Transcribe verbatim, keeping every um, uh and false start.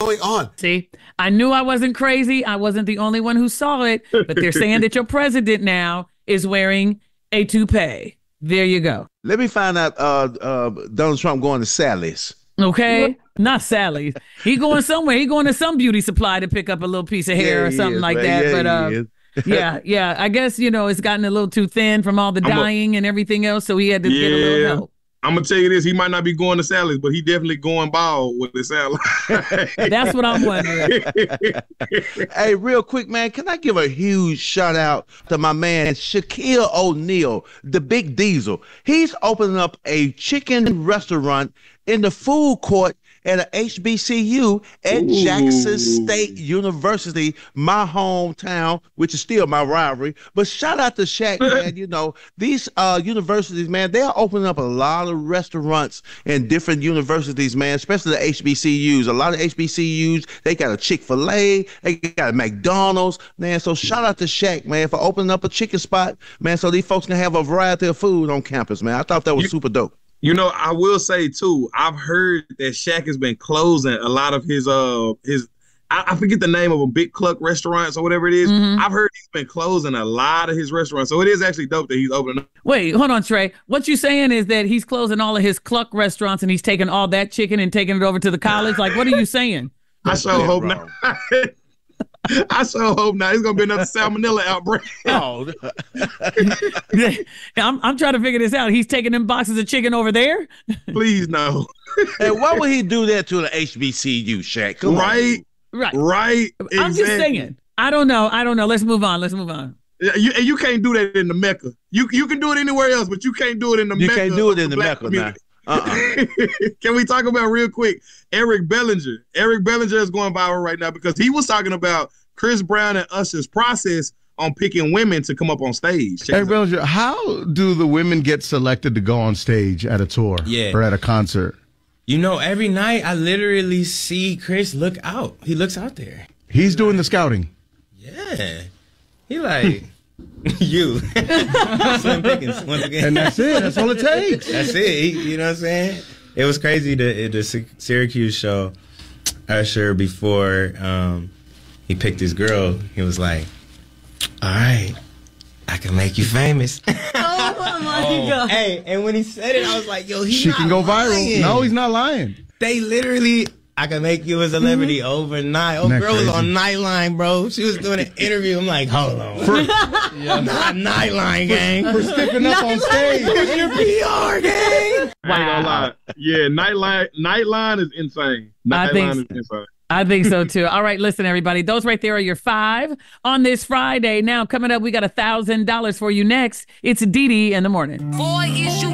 going on? See, I knew I wasn't crazy. I wasn't the only one who saw it, but they're saying that your president now is wearing a toupee. There you go. Let me find out uh, uh, Donald Trump going to Sally's. Okay, not Sally's. He going somewhere. He going to some beauty supply to pick up a little piece of hair Yeah, or he something is, like man. that. Yeah, but he uh, is. yeah, yeah. I guess, you know, it's gotten a little too thin from all the I'm a- dyeing and everything else, so he had to get a Yeah. little help. I'm gonna tell you this: he might not be going to Sally's, but he definitely going bald with the salad. That's what I'm wondering. Hey, real quick, man, can I give a huge shout out to my man Shaquille O'Neal, the Big Diesel? He's opening up a chicken restaurant in the food court at a H B C U at Ooh. Jackson State University, my hometown, which is still my rivalry. But shout out to Shaq, man. You know, these uh, universities, man, they're opening up a lot of restaurants in different universities, man, especially the H B C Us. A lot of H B C Us, they got a Chick-fil-A, they got a McDonald's, man. So shout out to Shaq, man, for opening up a chicken spot, man, so these folks can have a variety of food on campus, man. I thought that was You- super dope. You know, I will say too, I've heard that Shaq has been closing a lot of his uh his I, I forget the name of them, Big Cluck restaurants or whatever it is. Mhm. I've heard he's been closing a lot of his restaurants. So it is actually dope that he's opening up. Wait, hold on, Trey. What you saying is that he's closing all of his Cluck restaurants and he's taking all that chicken and taking it over to the college? Like, what are you saying? I sure Yeah, hope bro. not. I sure hope not. It's gonna be another salmonella outbreak. Oh, I'm, I'm trying to figure this out. He's taking them boxes of chicken over there? Please no. hey, why would he do that to the H B C U, Shaq? Come on. Right, Right. right. I'm just exactly. saying. I don't know. I don't know. Let's move on. Let's move on. Yeah, You, and you can't do that in the Mecca. You you can do it anywhere else, but you can't do it in the You Mecca. can't do it of in the black Mecca now. community. Uh-uh. Can we talk about real quick Eric Bellinger? Eric Bellinger is going viral right now because he was talking about Chris Brown and Usher's process on picking women to come up on stage. Check Hey, this out. Bellinger, how do the women get selected to go on stage at a tour Yeah. or at a concert? You know, every night I literally see Chris look out. He looks out there. He's doing the scouting. Yeah. He like, you. Slim pickings, once again. And that's it. That's all it takes. That's it. He, you know what I'm saying? It was crazy, the, the Sy- Syracuse show, Usher, before um, he picked his girl, he was like, all right, I can make you famous. Oh, my God. Hey, and when he said it, I was like, yo, he She not can go viral. lying. No, he's not lying. They literally, I can make you a celebrity overnight. Oh, Isn't that girl was crazy? on Nightline, bro. She was doing an interview. I'm like, hold on. For, not Nightline, gang. For stepping up on stage. Where's your P R, gang? I ain't gonna lie. Yeah, Nightline Nightline is insane. I think Nightline is so. insane. I think so too. All right, listen, everybody. Those right there are your five on this Friday. Now, coming up, we got a thousand dollars for you next. It's Dee Dee in the morning. Boy, is you